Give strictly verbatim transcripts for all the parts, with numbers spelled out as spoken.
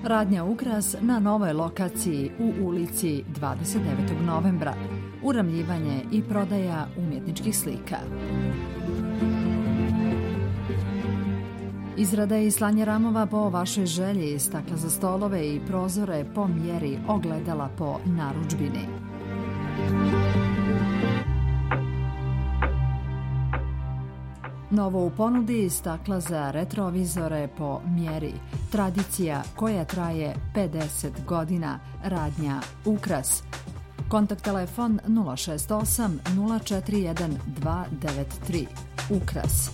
Radnja Ukras na novoj lokaciji u ulici dvadeset devetog novembra. Uramljivanje i prodaja umjetničkih slika. Izrada i slanje ramova po vašoj želji, stakla za stolove i prozore po mjeri, ogledala po narudžbini. Novo u ponudi, stakla za retrovizore po mjeri. Tradicija koja traje pedeset godina. Radnja Ukras. Kontakt telefon nula šest osam nula četiri jedan dva devet tri. Ukras.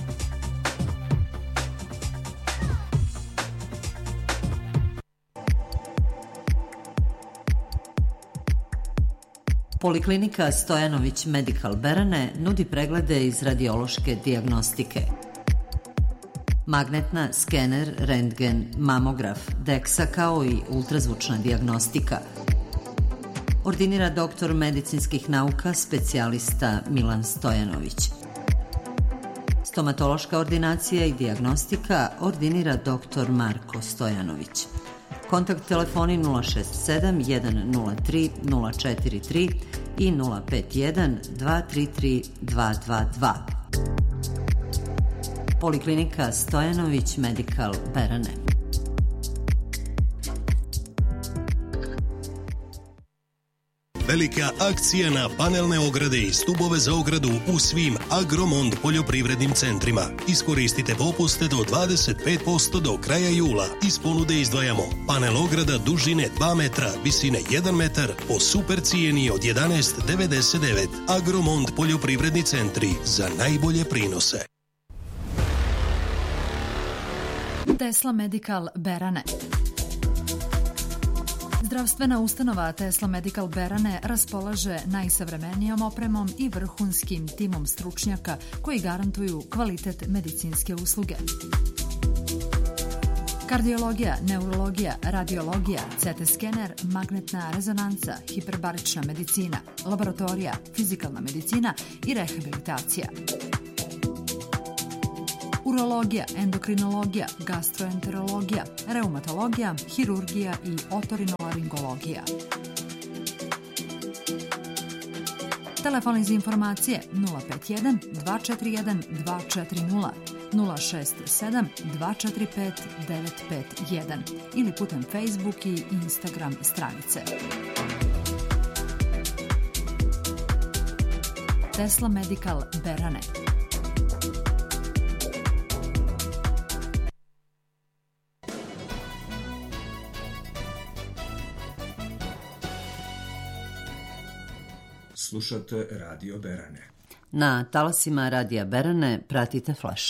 Poliklinika Stojanović Medical Berane nudi preglede iz radiološke dijagnostike. Magnetna, skener, rentgen, mamograf, deksa kao i ultrazvučna dijagnostika. Ordinira doktor medicinskih nauka, specijalista Milan Stojanović. Stomatološka ordinacija i dijagnostika ordinira doktor Marko Stojanović. Kontakt telefoni nula šest sedam jedan nula tri nula četiri tri i nula pet jedan dva tri tri dva dva dva. Poliklinika Stojanović Medical Berane. Velika akcija na panelne ograde i stubove za ogradu u svim Agromond poljoprivrednim centrima. Iskoristite popuste do dvadeset pet posto do kraja jula. Iz ponude izdvajamo panel ograda dužine dva metra, visine jedan metar po super cijeni od jedanaest devedeset devet. Agromond poljoprivredni centri za najbolje prinose. Tesla Medical Berane. Zdravstvena ustanova Tesla Medical Berane raspolaže najsavremenijom opremom i vrhunskim timom stručnjaka koji garantuju kvalitet medicinske usluge. Kardiologija, neurologija, radiologija, C T skener, magnetna rezonanca, hiperbarična medicina, laboratorija, fizikalna medicina i rehabilitacija. Urologija, endokrinologija, gastroenterologija, reumatologija, hirurgija i otorinolaringologija. Telefon iz informacije nula pet jedan dva četiri jedan dva četiri nula, nula šest sedam dva četiri pet devet pet jedan ili putem Facebook i Instagram stranice. Tesla Medical Berane. Slušate Radio Berane. Na talasima Radija Berane pratite Flash.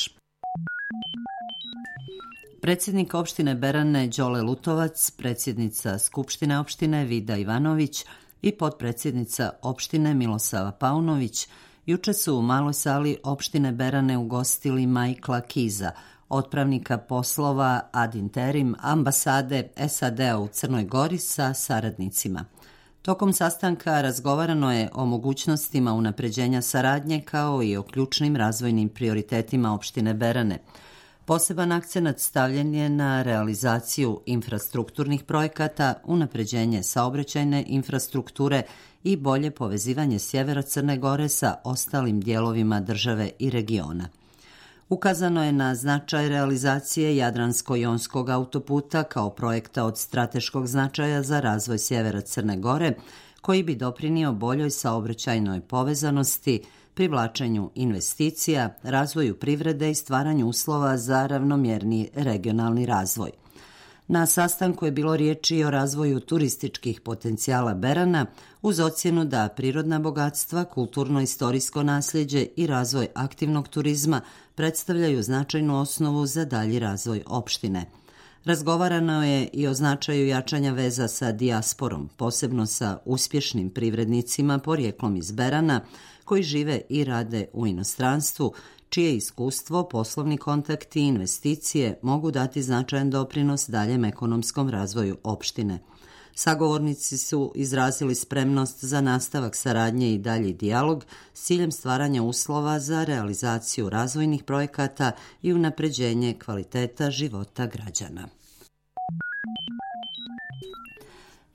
Predsjednik opštine Berane Đole Lutovac, predsjednica Skupštine opštine Vida Ivanović i potpredsjednica opštine Milosava Paunović juče su u maloj sali opštine Berane ugostili Majkla Kiza, otpravnika poslova ad interim ambasade S A D-a u Crnoj Gori sa saradnicima. Tokom sastanka razgovarano je o mogućnostima unapređenja saradnje kao i o ključnim razvojnim prioritetima opštine Berane. Poseban akcenat stavljen je na realizaciju infrastrukturnih projekata, unapređenje saobraćajne infrastrukture i bolje povezivanje sjevera Crne Gore sa ostalim dijelovima države i regiona. Ukazano je na značaj realizacije Jadransko-jonskog autoputa kao projekta od strateškog značaja za razvoj sjevera Crne Gore, koji bi doprinio boljoj saobraćajnoj povezanosti, privlačenju investicija, razvoju privrede i stvaranju uslova za ravnomjerni regionalni razvoj. Na sastanku je bilo riječi o razvoju turističkih potencijala Berana uz ocjenu da prirodna bogatstva, kulturno-istorijsko nasljeđe i razvoj aktivnog turizma predstavljaju značajnu osnovu za dalji razvoj opštine. Razgovarano je i o značaju jačanja veza sa dijasporom, posebno sa uspješnim privrednicima porijeklom iz Berana koji žive i rade u inostranstvu, čije iskustvo, poslovni kontakti i investicije mogu dati značajan doprinos daljem ekonomskom razvoju opštine. Sagovornici su izrazili spremnost za nastavak saradnje i dalji dijalog s ciljem stvaranja uslova za realizaciju razvojnih projekata i unapređenje kvaliteta života građana.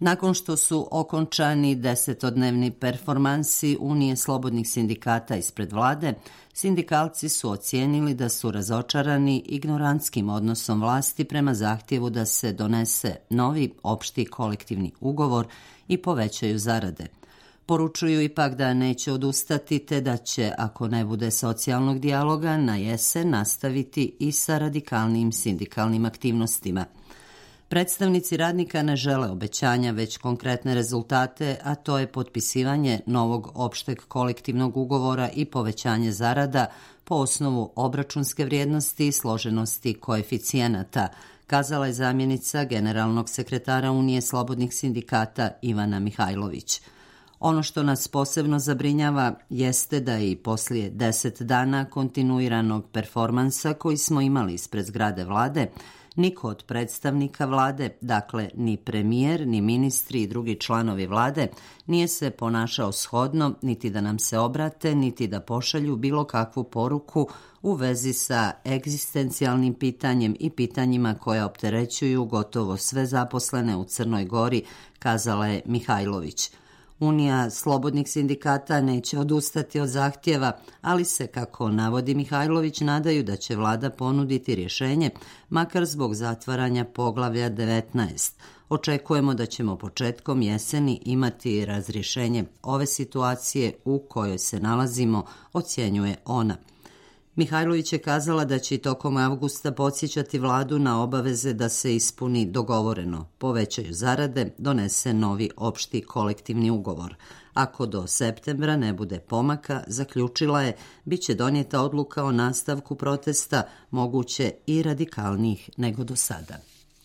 Nakon što su okončani desetodnevni performansi Unije slobodnih sindikata ispred vlade, sindikalci su ocijenili da su razočarani ignorantskim odnosom vlasti prema zahtjevu da se donese novi opšti kolektivni ugovor i povećaju zarade. Poručuju ipak da neće odustati te da će, ako ne bude socijalnog dijaloga, na jesen nastaviti i sa radikalnim sindikalnim aktivnostima. Predstavnici radnika ne žele obećanja, već konkretne rezultate, a to je potpisivanje novog opšteg kolektivnog ugovora i povećanje zarada po osnovu obračunske vrijednosti i složenosti koeficijenata, kazala je zamjenica generalnog sekretara Unije slobodnih sindikata Ivana Mihajlović. Ono što nas posebno zabrinjava jeste da i poslije deset dana kontinuiranog performansa koji smo imali ispred zgrade vlade, niko od predstavnika vlade, dakle ni premijer, ni ministri i drugi članovi vlade, nije se ponašao shodno niti da nam se obrate, niti da pošalju bilo kakvu poruku u vezi sa egzistencijalnim pitanjem i pitanjima koja opterećuju gotovo sve zaposlene u Crnoj Gori, kazala je Mihajlović. Unija slobodnih sindikata neće odustati od zahtjeva, ali se, kako navodi Mihajlović, nadaju da će vlada ponuditi rješenje, makar zbog zatvaranja poglavlja devetnaest. Očekujemo da ćemo početkom jeseni imati razrješenje ove situacije u kojoj se nalazimo, ocjenjuje ona. Mihajlović je kazala da će i tokom avgusta podsjećati vladu na obaveze da se ispuni dogovoreno, povećaju zarade, donese novi opšti kolektivni ugovor. Ako do septembra ne bude pomaka, zaključila je, bit će donijeta odluka o nastavku protesta, moguće i radikalnijih nego do sada.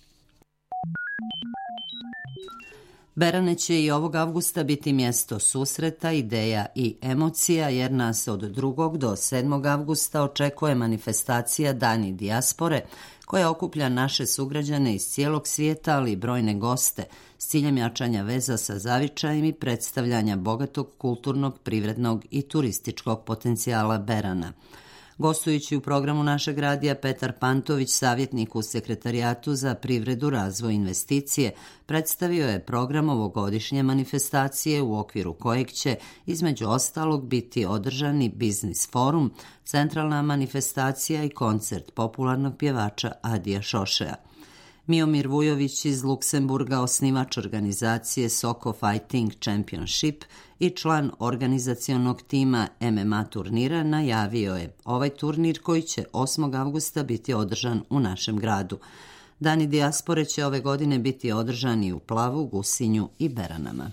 Berane će i ovog avgusta biti mjesto susreta, ideja i emocija, jer nas od drugog do sedmog avgusta očekuje manifestacija Dani dijaspore, koja okuplja naše sugrađane iz cijelog svijeta, ali i brojne goste, s ciljem jačanja veza sa zavičajem i predstavljanja bogatog kulturnog, privrednog i turističkog potencijala Berana. Gostujući u programu našeg radija, Petar Pantović, savjetnik u Sekretarijatu za privredu, razvoj i investicije, predstavio je program ovogodišnje manifestacije u okviru kojeg će, između ostalog, biti održani biznis forum, centralna manifestacija i koncert popularnog pjevača Adija Šošea. Miomir Vujović iz Luksemburga, osnivač organizacije Soko Fighting Championship i član organizacionog tima M M A turnira, najavio je ovaj turnir koji će osmog avgusta biti održan u našem gradu. Dani dijaspore će ove godine biti održani u Plavu, Gusinju i Beranama.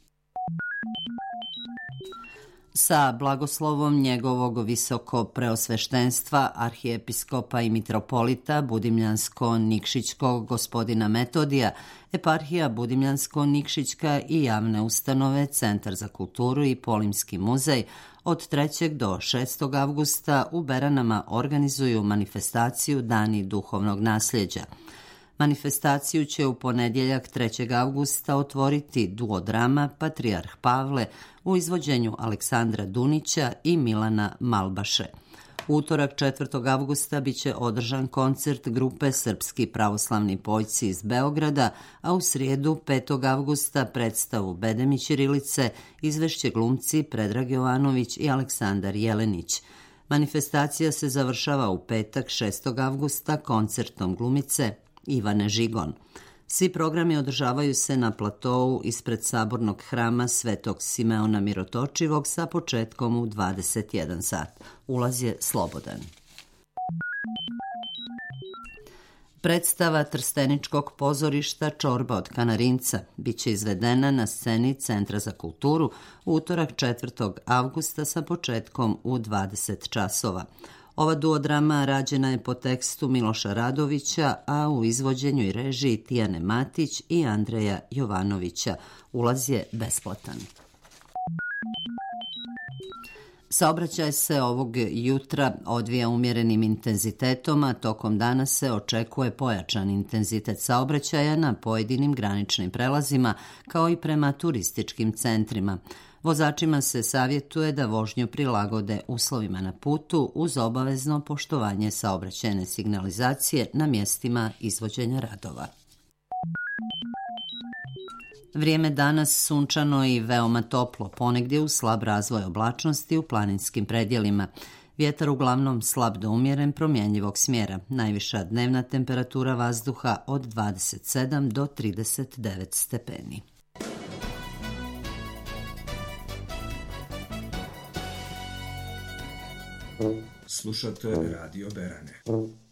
Sa blagoslovom njegovog visoko preosveštenstva, arhijepiskopa i mitropolita Budimljansko-Nikšićkog gospodina Metodija, eparhija Budimljansko-Nikšićka i javne ustanove, Centar za kulturu i Polimski muzej od trećeg do šestog avgusta u Beranama organizuju manifestaciju Dani duhovnog nasljeđa. Manifestaciju će u ponedjeljak trećeg avgusta otvoriti duodrama Patrijarh Pavle u izvođenju Aleksandra Dunića i Milana Malbaše. U utorak četvrtog avgusta biće održan koncert grupe Srpski pravoslavni pojci iz Beograda, a u srijedu petog avgusta predstavu Bedem i ćirilice izvešće glumci Predrag Jovanović i Aleksandar Jelenić. Manifestacija se završava u petak šestog avgusta koncertom glumice Ivane Žigon. Svi programi održavaju se na platovu ispred sabornog hrama Svetog Simeona Mirotočivog sa početkom u dvadeset jedan sat. Ulaz je slobodan. Predstava Trsteničkog pozorišta Čorba od Kanarinca biće izvedena na sceni Centra za kulturu u utorak četvrtog avgusta sa početkom u dvadeset časova. Ova duodrama rađena je po tekstu Miloša Radovića, a u izvođenju i režiji Tijane Matić i Andreja Jovanovića. Ulaz je besplatan. Saobraćaj se ovog jutra odvija umjerenim intenzitetom, a tokom dana se očekuje pojačan intenzitet saobraćaja na pojedinim graničnim prelazima, kao i prema turističkim centrima. Vozačima se savjetuje da vožnju prilagode uslovima na putu uz obavezno poštovanje saobraćajne signalizacije na mjestima izvođenja radova. Vrijeme danas sunčano i veoma toplo, ponegdje uz slab razvoj oblačnosti u planinskim predjelima. Vjetar uglavnom slab do umjeren, promjenjivog smjera. Najviša dnevna temperatura vazduha od dvadeset sedam do trideset devet stepeni. Slušate Radio Berane.